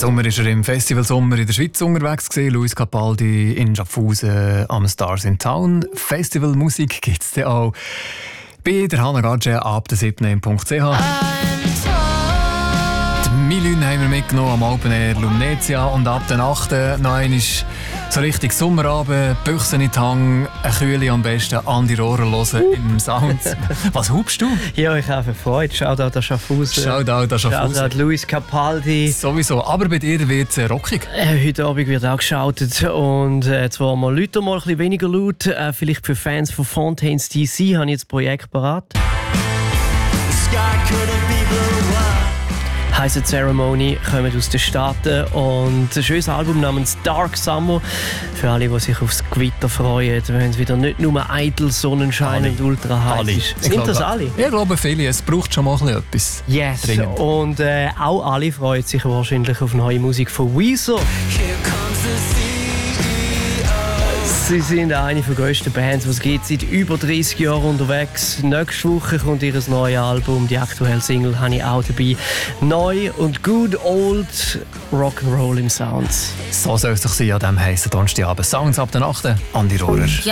Sommer war er im Festival Sommer in der Schweiz unterwegs gewesen. Luis Capaldi in Schaffhausen am Stars in Town. Festivalmusik gibt es dann auch bei der Hannah Gadget ab der 7.ch. Die Milün haben wir mitgenommen am Open Air Lumnezia und ab der 8. noch einmal so richtig Sommerabend, Büchsen in die Hang, eine Kühle am besten, an die Ohren hören im Sound. Was hupst du? Ja, ich habe Freude. Shoutout an Schaffhausen. Shoutout an Schaffhausen. Shoutout Luis Capaldi. Sowieso, aber bei dir wird es rockig. Heute Abend wird auch geschautet und zwar mal Leute mal ein bisschen weniger laut. Vielleicht für Fans von Fontaines DC habe ich jetzt ein Projekt parat. Heisst Ceremony, kommen aus den Staaten und ein schönes Album namens Dark Summer. Für alle, die sich aufs Gewitter freuen, wenn es wieder nicht nur eitel Sonnenschein und ultra heiß ist. Sind das alle? Ich glaube viele, es braucht schon mal etwas. Yes, dringend. Und auch alle freuen sich wahrscheinlich auf neue Musik von Weezer. Sie sind eine der grössten Bands, die es gibt, seit über 30 Jahren unterwegs. Nächste Woche kommt ihr neues Album, die aktuelle Single habe ich auch dabei. Neu und good old Rock'n'Roll im Sounds. So soll es doch sein an diesem heißen Donnerstagabend. Sounds ab der 8. Andi Rohrer.